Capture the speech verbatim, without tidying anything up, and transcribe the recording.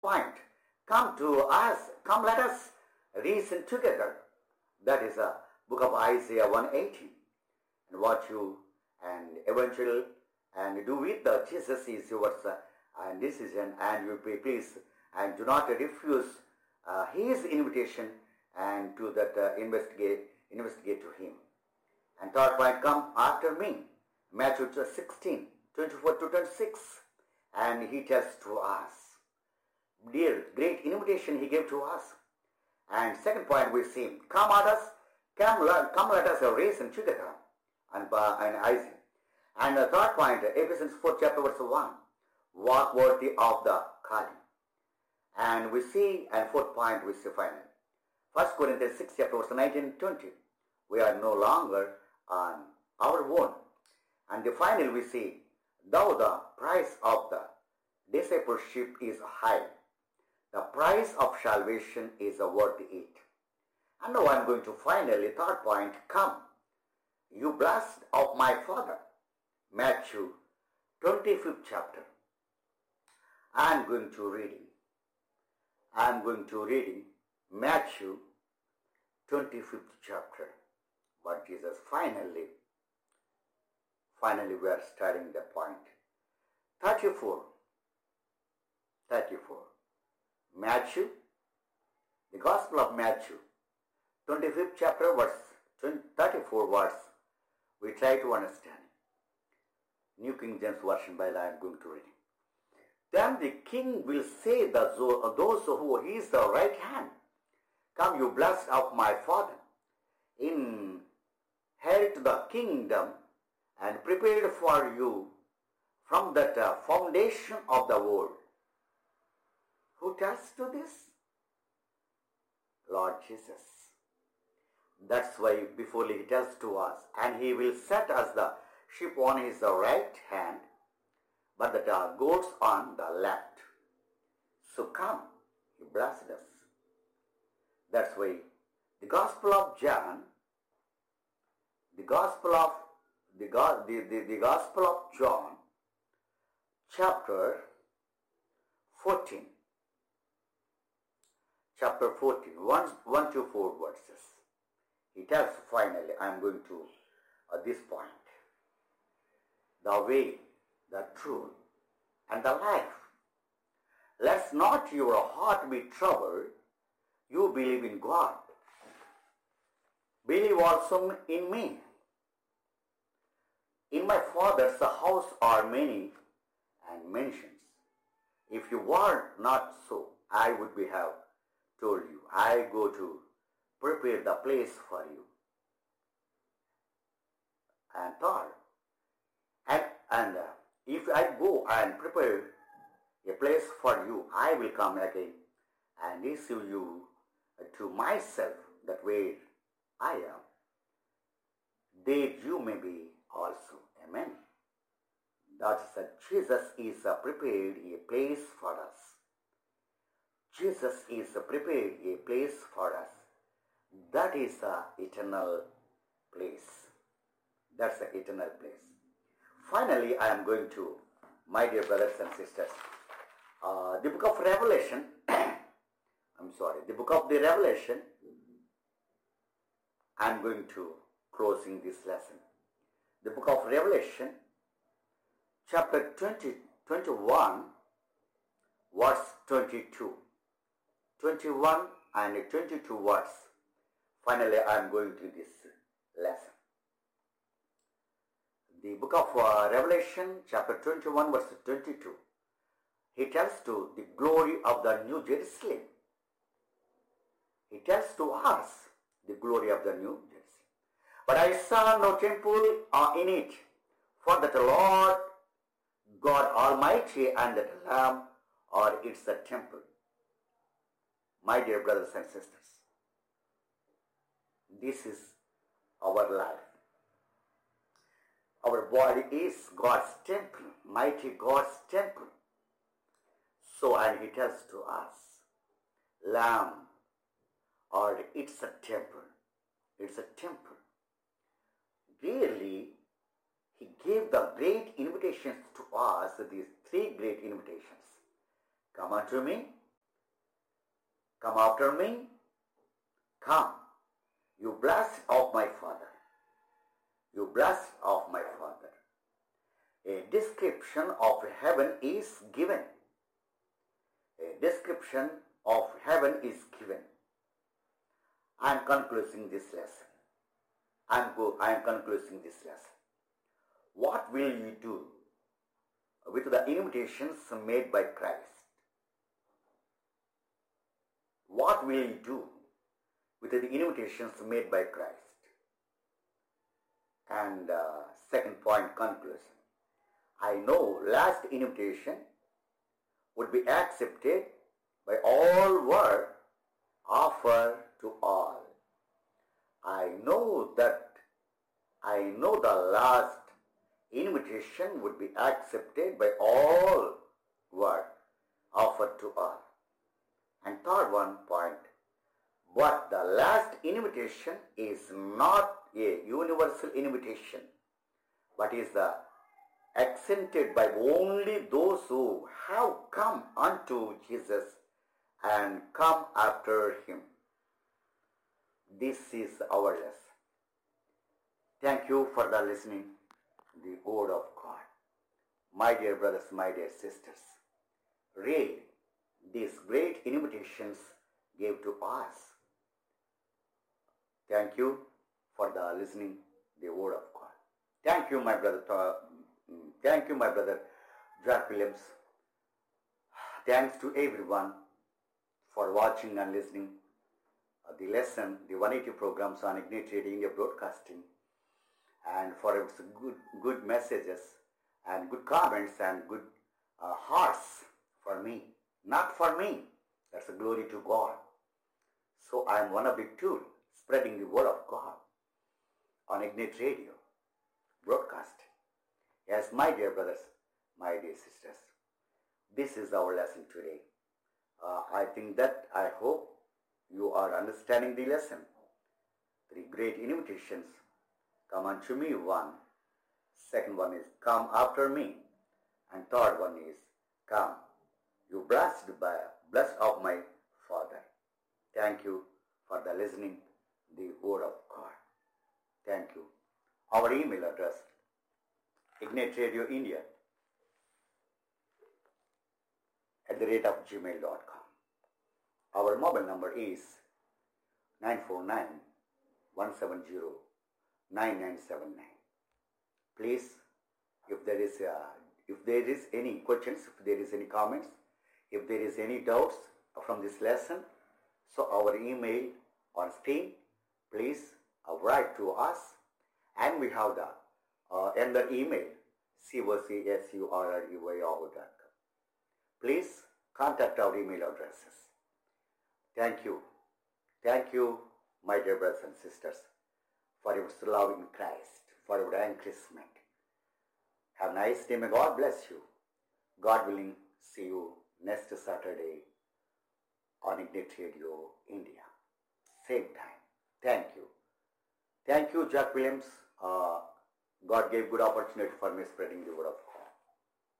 point. Come to us, come let us reason together. That is a book of Isaiah one eighteen. And what you and eventually and do with the Jesus is yours uh, and decision, and you pay please and do not refuse uh, his invitation and to that uh, investigate investigate to him. And third point, come after me. Matthew sixteen, twenty-four to twenty-six. And he tells to us, dear, great invitation he gave to us. And second point we see, come at us, come, come let us reason together. And, uh, and Isaiah. And the third point, Ephesians four chapter verse one, walk worthy of the calling. And we see, and fourth point we see finally, First Corinthians six chapter verse nineteen twenty, we are no longer on our own. And finally we see, though the price of the discipleship is high, the price of salvation is worth it. And now I'm going to finally, third point, come, you blessed of my Father. Matthew twenty-fifth chapter. I'm going to reading. I'm going to reading Matthew twenty-fifth chapter. But Jesus finally, finally we are starting the point. thirty-four. thirty-four. Matthew, the Gospel of Matthew, twenty-fifth chapter, verse thirty-four verse. We try to understand. New King James Version Bible I am going to read. Then the king will say that those who he is the right hand, come you blessed of my Father, inherit the kingdom and prepared for you from that uh, foundation of the world. Who tells to this? Lord Jesus. That's why before he tells to us, and he will set us the sheep on his right hand, but the uh, goats on the left. So come, he blessed us. That's why the Gospel of John, the Gospel of the, the, the, the Gospel of John, chapter fourteen, chapter fourteen, one, one to four verses. He tells finally, I am going to uh, this point, the way, the truth, and the life. Let not your heart be troubled. You believe in God. Believe also in me. In my Father's house are many and mansions. If you were not so, I would be have told you, I go to prepare the place for you. And third, and, and uh, if I go and prepare a place for you, I will come again and receive you to myself, that way I am, there you may be also. Amen. That is that Jesus is uh, prepared a place for us. Jesus is uh, prepared a place for us. That is the eternal place. That's the eternal place. Finally, I am going to, my dear brothers and sisters, uh, the book of Revelation, I'm sorry, the book of the Revelation, I am going to closing this lesson. The book of Revelation, chapter twenty, twenty-one, verse twenty-two. twenty-one and twenty-two words. Finally, I am going to this lesson. The book of uh, Revelation, chapter twenty-one, verse twenty-two. He tells to the glory of the New Jerusalem. He tells to us the glory of the New Jerusalem. But I saw no temple uh, in it, for that the Lord God Almighty and that Lamb are its the temple. My dear brothers and sisters, this is our life. Our body is God's temple, mighty God's temple. So, and he tells to us, Lamb, or it's a temple. It's a temple. Really, he gave the great invitations to us, these three great invitations. Come unto me, Come after me. Come, you blessed of my Father. You blessed of my Father. A description of heaven is given. A description of heaven is given. I am concluding this lesson. I am, go, I am concluding this lesson. What will you do with the invitations made by Christ? What will you do with the invitations made by Christ? And uh, second point, conclusion. I know last invitation would be accepted by all were offered to all. I know that, I know the last invitation would be accepted by all were offered to all. And third one point, but the last invitation is not a universal invitation, but is the accented by only those who have come unto Jesus and come after him. This is our lesson. Thank you for the listening the word of God. My dear brothers, my dear sisters, read these great invitations gave to us. Thank you for the listening the word of God. Thank you, my brother. Uh, thank you, my brother Jack Williams. Thanks to everyone for watching and listening uh, the lesson, the one eighty programs on Ignite Radio India Broadcasting, and for its good, good messages and good comments and good uh, hearts for me. Not for me. That's a glory to God. So I am one of the tool spreading the word of God on Ignite Radio Broadcasting. Yes, my dear brothers, my dear sisters, this is our lesson today. Uh, I think that, I hope you are understanding the lesson. Three great invitations. Come unto me, one. Second one is, come after me. And third one is, come, you blessed by, blessed of my Father. Thank you for the listening the word of God. Thank you. Our email address, Ignite Radio India at the rate of gmail dot com. Our mobile number is nine four nine, one seven zero, nine nine seven nine. Please, if there is a, if there is any questions, if there is any comments, if there is any doubts from this lesson, so our email on screen, please uh, write to us, and we have the uh, and the email c o c s u r r e y yahoo dot com. Please contact our email addresses. Thank you. Thank you, my dear brothers and sisters, for your love in Christ, for your encouragement. Have a nice day. May God bless you. God willing, see you next Saturday on Ignite Radio India. Same time. Thank you. Thank you, Jack Williams. Uh, God gave good opportunity for me spreading the word of God.